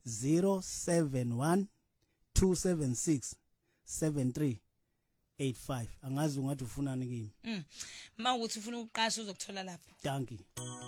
071 276 7385. Angazi ungathi ufunani kimi. Mawuthi ufuna ukuqasha uzokuthola lapho. Dankie.